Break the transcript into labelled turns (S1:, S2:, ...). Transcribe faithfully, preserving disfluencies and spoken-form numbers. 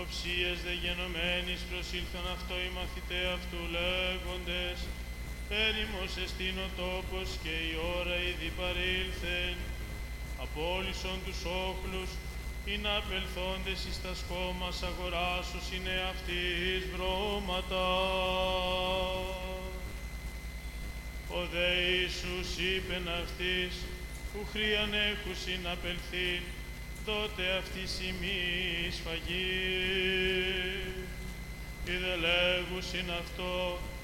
S1: υποψίες δε γενομένης προσήλθον αυτό οι μαθηταί αυτού λέγοντες, έρημος εστίν ο τόπος και η ώρα ήδη παρήλθεν, απόλυσον τους όχλους, ή να απελθόντες εις τας χώμας αγοράσους είναι αυτής βρώματα. Ο δε Ιησούς είπεν αυτοίς, που χρίαν έχουσιν απελθήν, δότε αυτοίς ημείς φαγή. Ιδε λέγουσιν αυτό,